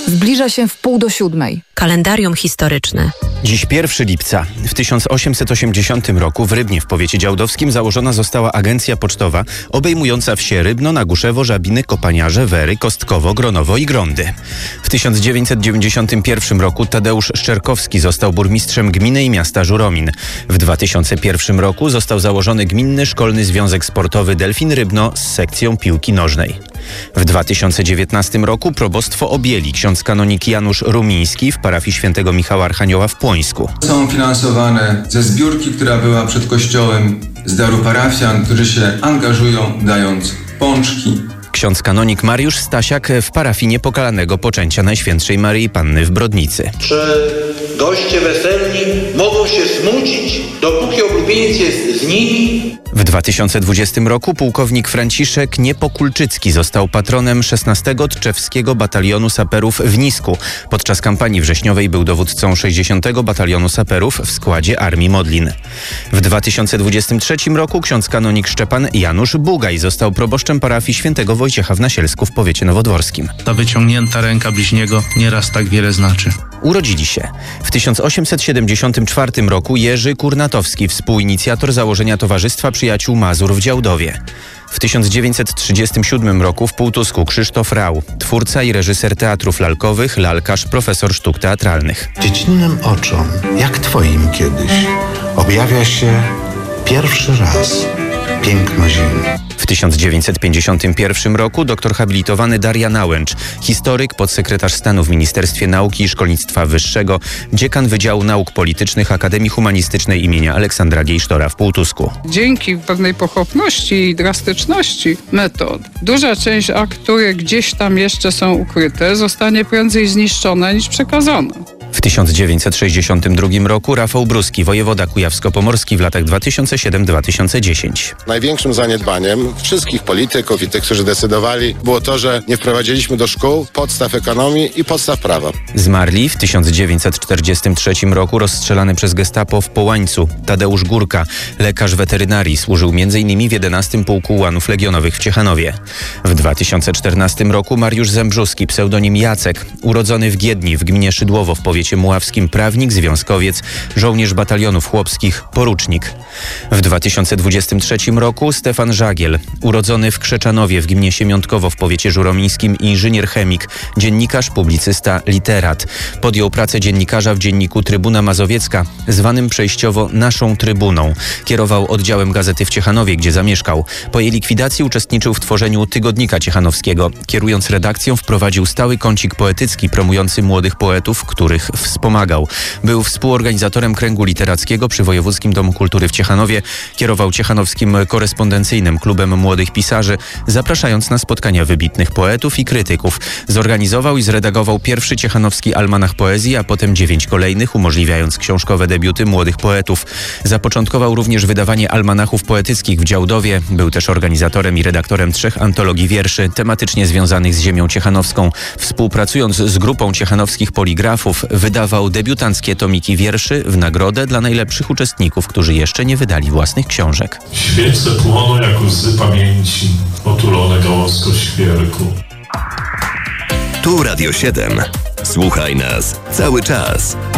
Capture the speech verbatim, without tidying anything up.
Zbliża się w pół do siódmej. Kalendarium historyczne. Dziś pierwszego lipca. W tysiąc osiemset osiemdziesiątym roku w Rybnie w powiecie działdowskim założona została agencja pocztowa obejmująca wsie Rybno, Naguszewo, Żabiny, Kopaniarze, Wery, Kostkowo, Gronowo i Grądy. W tysiąc dziewięćset dziewięćdziesiątym pierwszym roku Tadeusz Szczerkowski został burmistrzem gminy i miasta Żuromin. W dwa tysiące pierwszym roku został założony Gminny Szkolny Związek Sportowy Delfin Rybno z sekcją piłki nożnej. W dwa tysiące dziewiętnastym roku probostwo objęli ksiądz kanonik Janusz Rumiński w parafii świętego Michała Archanioła w Płońsku. Są finansowane ze zbiórki, która była przed kościołem, z daru parafian, którzy się angażują, dając pączki. Ksiądz kanonik Mariusz Stasiak w parafii Niepokalanego Poczęcia Najświętszej Maryi Panny w Brodnicy. Czy goście weselni mogą się smucić, dopóki oblubieniec jest z nimi? W dwa tysiące dwudziestym roku pułkownik Franciszek Niepokulczycki został patronem szesnastego Tczewskiego Batalionu Saperów w Nisku. Podczas kampanii wrześniowej był dowódcą sześćdziesiątego Batalionu Saperów w składzie Armii Modlin. W dwa tysiące dwudziestym trzecim roku ksiądz kanonik Szczepan Janusz Bugaj został proboszczem parafii świętego Wojciecha w Nasielsku w powiecie nowodworskim. Ta wyciągnięta ręka bliźniego nieraz tak wiele znaczy. Urodzili się w tysiąc osiemset siedemdziesiątym czwartym roku Jerzy Kurnatowski, współinicjator założenia Towarzystwa Przyjaciół Mazur w Działdowie. W tysiąc dziewięćset trzydziestym siódmym roku w Półtusku Krzysztof Rau, twórca i reżyser teatrów lalkowych, lalkarz, profesor sztuk teatralnych. Dziecinnym oczom, jak twoim kiedyś, objawia się pierwszy raz piękno ziemi. W tysiąc dziewięćset pięćdziesiątym pierwszym roku doktor habilitowany Darian Nałęcz, historyk, podsekretarz stanu w Ministerstwie Nauki i Szkolnictwa Wyższego, dziekan Wydziału Nauk Politycznych Akademii Humanistycznej imienia Aleksandra Giejsztora w Półtusku. Dzięki pewnej pochopności i drastyczności metod, duża część akt, które gdzieś tam jeszcze są ukryte, zostanie prędzej zniszczona niż przekazana. W tysiąc dziewięćset sześćdziesiątym drugim roku Rafał Bruski, wojewoda kujawsko-pomorski w latach dwa tysiące siódmy do dwa tysiące dziesiątego. Największym zaniedbaniem wszystkich polityków i tych, którzy decydowali, było to, że nie wprowadziliśmy do szkół podstaw ekonomii i podstaw prawa. Zmarli w tysiąc dziewięćset czterdziestym trzecim roku rozstrzelany przez gestapo w Połańcu Tadeusz Górka, lekarz weterynarii, służył między innymi w jedenastym Pułku Ułanów Legionowych w Ciechanowie. W dwa tysiące czternastym roku Mariusz Zembrzuski, pseudonim Jacek, urodzony w Giedni w gminie Szydłowo w powiecie muławskim, prawnik, związkowiec, żołnierz batalionów chłopskich, porucznik. W dwa tysiące dwudziestym trzecim roku Stefan Żagiel, urodzony w Krzeczanowie w gminie Siemiątkowo w powiecie żuromińskim, inżynier chemik, dziennikarz, publicysta, literat. Podjął pracę dziennikarza w dzienniku Trybuna Mazowiecka, zwanym przejściowo Naszą Trybuną. Kierował oddziałem gazety w Ciechanowie, gdzie zamieszkał. Po jej likwidacji uczestniczył w tworzeniu Tygodnika Ciechanowskiego. Kierując redakcją, wprowadził stały kącik poetycki promujący młodych poetów, których wspomagał. Był współorganizatorem kręgu literackiego przy Wojewódzkim Domu Kultury w Ciechanowie. Kierował Ciechanowskim Korespondencyjnym Klubem Młodych Pisarzy, zapraszając na spotkania wybitnych poetów i krytyków. Zorganizował i zredagował pierwszy ciechanowski almanach poezji, a potem dziewięć kolejnych, umożliwiając książkowe debiuty młodych poetów. Zapoczątkował również wydawanie almanachów poetyckich w Działdowie. Był też organizatorem i redaktorem trzech antologii wierszy tematycznie związanych z ziemią ciechanowską. Współpracując z grupą ciechanowskich poligrafów, wydawał debiutanckie tomiki wierszy w nagrodę dla najlepszych uczestników, którzy jeszcze nie wydali własnych książek. Świece płoną jak łzy pamięci, otulone gałązko świerku. Tu Radio siedem. Słuchaj nas cały czas.